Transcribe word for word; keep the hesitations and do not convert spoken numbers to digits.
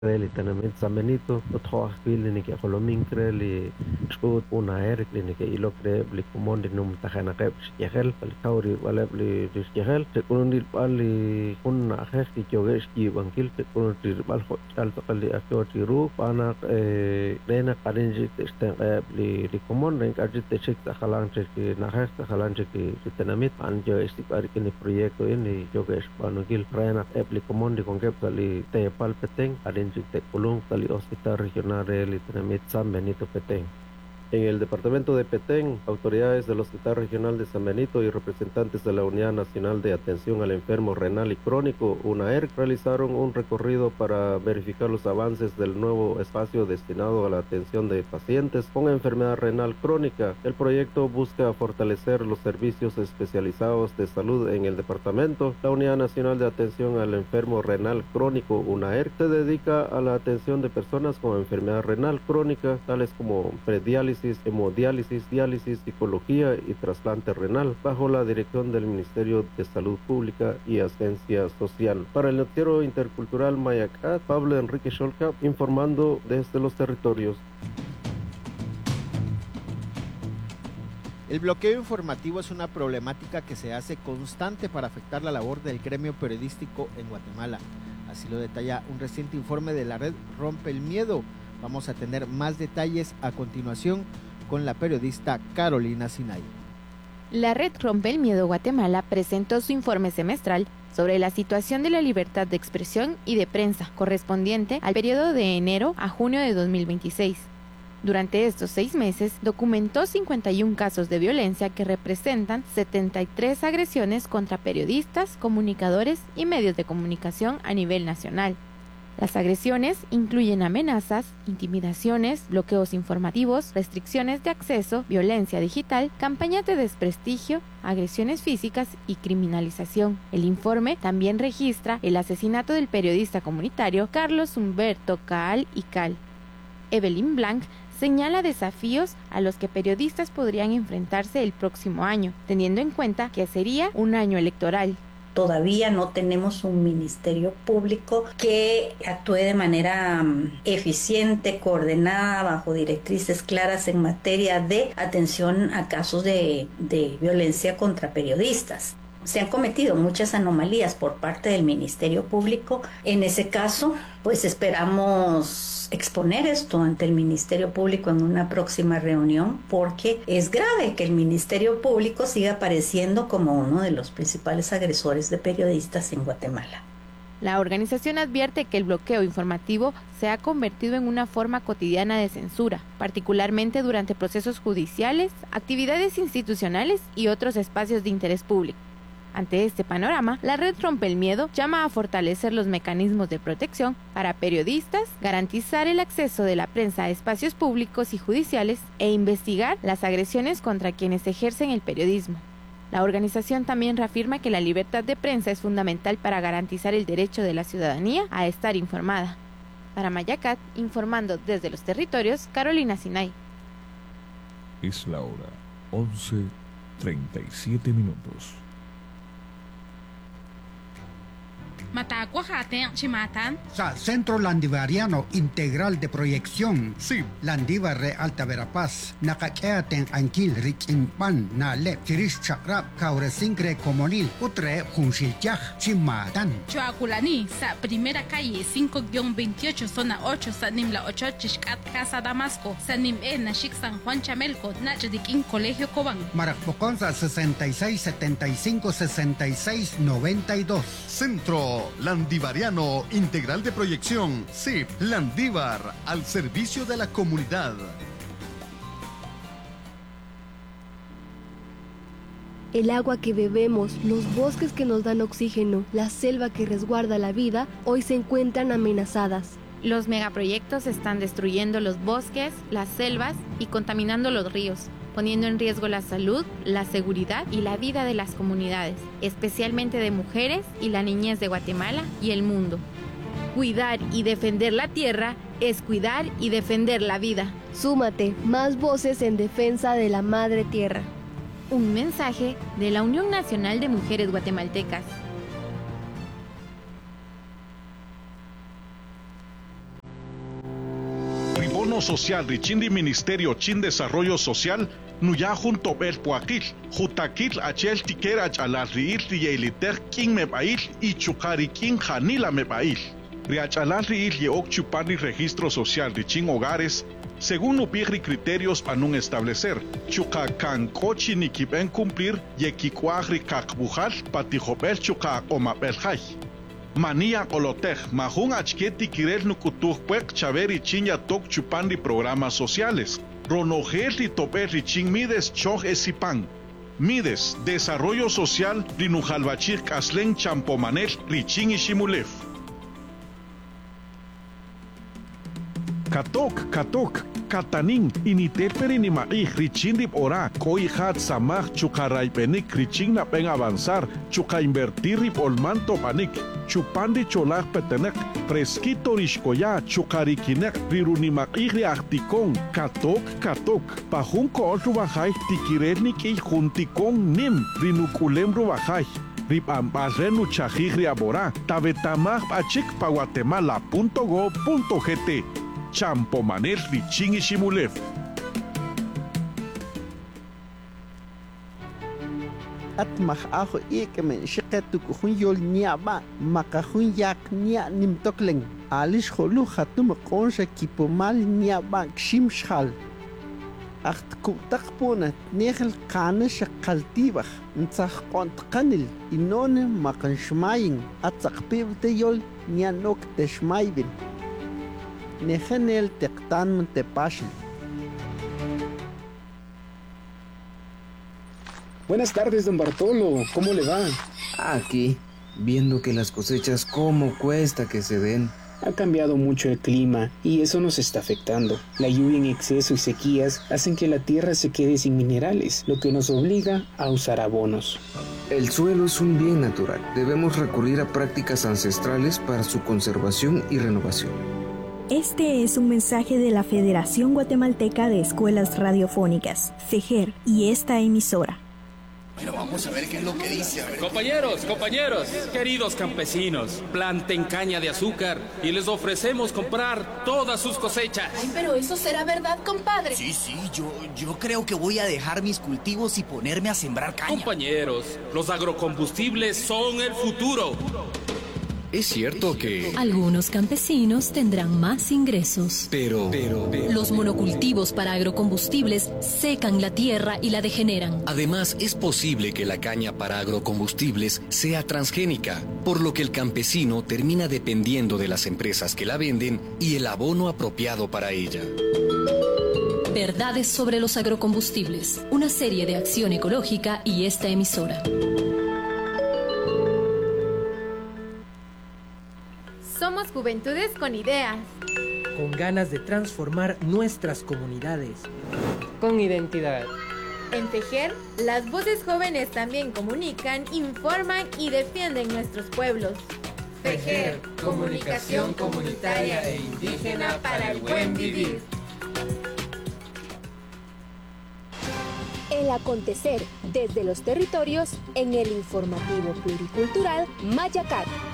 Creli tenamit San Benito, otro pili ni que Jolomin creli chut una eric ni que ilo cre bli kumondi num tajana kep yahel pali kauri wala bli yahel te kunundi pali kunna ajek ki jogesh ki bankil te kunundi bal hotel to kali akyo tiru pana eh dena karinji te sten bli li kumon ren kaji te chik ta halang te ki najek ta halang te ki tenamit an jo esti pari kini proyecto ini jogesh panugil rena bli kumondi con kep kali te palpeteng karin de Colón, Cali Hospital Regional de Tenamit San Benito Petén. En el departamento de Petén, autoridades del Hospital Regional de San Benito y representantes de la Unidad Nacional de Atención al Enfermo Renal y Crónico, UNAERC, realizaron un recorrido para verificar los avances del nuevo espacio destinado a la atención de pacientes con enfermedad renal crónica. El proyecto busca fortalecer los servicios especializados de salud en el departamento. La Unidad Nacional de Atención al Enfermo Renal Crónico, UNAERC, se dedica a la atención de personas con enfermedad renal crónica, tales como prediálisis, hemodiálisis, diálisis, psicología y trasplante renal, bajo la dirección del Ministerio de Salud Pública y Asistencia Social. Para el noticiero intercultural Mayacat, Pablo Enrique Sholka informando desde los territorios. El bloqueo informativo es una problemática que se hace constante para afectar la labor del gremio periodístico en Guatemala. Así lo detalla un reciente informe de la red Rompe el Miedo. Vamos a tener más detalles a continuación con la periodista Carolina Sinay. La red Rompe el Miedo Guatemala presentó su informe semestral sobre la situación de la libertad de expresión y de prensa, correspondiente al periodo de enero a junio de dos mil veintiséis. Durante estos seis meses, documentó cincuenta y un casos de violencia que representan setenta y tres agresiones contra periodistas, comunicadores y medios de comunicación a nivel nacional. Las agresiones incluyen amenazas, intimidaciones, bloqueos informativos, restricciones de acceso, violencia digital, campañas de desprestigio, agresiones físicas y criminalización. El informe también registra el asesinato del periodista comunitario Carlos Humberto Caal y Cal. Evelyn Blanc señala desafíos a los que periodistas podrían enfrentarse el próximo año, teniendo en cuenta que sería un año electoral. Todavía no tenemos un ministerio público que actúe de manera eficiente, coordinada, bajo directrices claras en materia de atención a casos de, de violencia contra periodistas. Se han cometido muchas anomalías por parte del Ministerio Público. En ese caso, pues esperamos exponer esto ante el Ministerio Público en una próxima reunión, porque es grave que el Ministerio Público siga apareciendo como uno de los principales agresores de periodistas en Guatemala. La organización advierte que el bloqueo informativo se ha convertido en una forma cotidiana de censura, particularmente durante procesos judiciales, actividades institucionales y otros espacios de interés público. Ante este panorama, la red Rompe el Miedo llama a fortalecer los mecanismos de protección para periodistas, garantizar el acceso de la prensa a espacios públicos y judiciales e investigar las agresiones contra quienes ejercen el periodismo. La organización también reafirma que la libertad de prensa es fundamental para garantizar el derecho de la ciudadanía a estar informada. Para Mayacat, informando desde los territorios, Carolina Sinay. Es la hora once treinta y siete minutos. Sa Centro Landivariano Integral de Proyección, S I P, Landívar de Alta Verapaz, Nakakeaten Anquil Richimpan, Nale, Firish Chakrap, Kauresincre Comonil, Utre, Junshilchaj, Chimatan. Choaculani, sa primera calle cinco veintiocho, zona ocho, Sanimla ocho, Chishkat, Casa Damasco, Sanim E, Nashik San Juan Chamelco, Nachadikin, Colegio Cobán. Marapoconza sesenta y seis setenta y cinco sesenta y seis noventa y dos. Centro Landivariano Integral de Proyección, S I P, Landívar, al servicio de la comunidad. El agua que bebemos, los bosques que nos dan oxígeno, la selva que resguarda la vida, hoy se encuentran amenazadas. Los megaproyectos están destruyendo los bosques, las selvas y contaminando los ríos, poniendo en riesgo la salud, la seguridad y la vida de las comunidades, especialmente de mujeres y la niñez de Guatemala y el mundo. Cuidar y defender la tierra es cuidar y defender la vida. Súmate, más voces en defensa de la madre tierra. Un mensaje de la Unión Nacional de Mujeres Guatemaltecas. Abono social richindi Ministerio Chin Desarrollo Social, nuya junto bel puakil, jutakil achel tikera achalal riil rieliter king mebail y chukari king janila mebail. Riachalal riil yeok chupani registro social richin hogares, según upigri criterios para no establecer, chuka kan kochi ni kiben cumplir yekikuagri kakbujal patijobel chuka o mabelhay. Mania olotej, mahun achketi kirel nukutuj puek chaveri chinya tok chupandi programas sociales. Ronogel y topel richin mides choj esipan. Mides, desarrollo social rinujalbachir kaslen champomanel richin ishimulef. Katok, katok, katanin, initeperi ni maih, richindip ora, koi hat samach, chukaray penik, riching na pen avanzar, chuka invertirip olmanto panik, chupandi cholak petenek, fresquito rishkoya, chukarikinek, riruni maih riachtikon, katok, katok, pajunko olru bajay, tikirelnik y juntikon nim, rinukulem rubajay. Rip ambarrenu chajigri abora, tabetamach achik pa guatemala punto go punto gt. Champomanel richin y shimulev. Atmach ajo ikemen shiketuk hunyol niaba makahun yak nia nimtoklen alish holu hatum konsha kipomal niaba kshimshal acht kutak pona negel kane shakaltibach ntsach kont kanil inone makan shmayin atzak pibte yol nianok teshmaybin Nejenel Tectan Tepashil. Buenas tardes, don Bartolo. ¿Cómo le va? Aquí, viendo que las cosechas cómo cuesta que se den. Ha cambiado mucho el clima y eso nos está afectando. La lluvia en exceso y sequías hacen que la tierra se quede sin minerales, lo que nos obliga a usar abonos. El suelo es un bien natural. Debemos recurrir a prácticas ancestrales para su conservación y renovación. Este es un mensaje de la Federación Guatemalteca de Escuelas Radiofónicas, FEGER, y esta emisora. Bueno, vamos a ver qué es lo que dice. Compañeros, compañeros, queridos campesinos, planten caña de azúcar y les ofrecemos comprar todas sus cosechas. Ay, pero eso será verdad, compadre. Sí, sí, yo, yo creo que voy a dejar mis cultivos y ponerme a sembrar caña. Compañeros, los agrocombustibles son el futuro. Es cierto que algunos campesinos tendrán más ingresos. Pero, pero, pero los monocultivos para agrocombustibles secan la tierra y la degeneran. Además, es posible que la caña para agrocombustibles sea transgénica, por lo que el campesino termina dependiendo de las empresas que la venden y el abono apropiado para ella. Verdades sobre los agrocombustibles, una serie de acción ecológica y esta emisora. Somos juventudes con ideas. Con ganas de transformar nuestras comunidades. Con identidad. En FEGER, las voces jóvenes también comunican, informan y defienden nuestros pueblos. FEGER, comunicación comunitaria e indígena para el buen vivir. El acontecer desde los territorios en el informativo pluricultural Mayacat.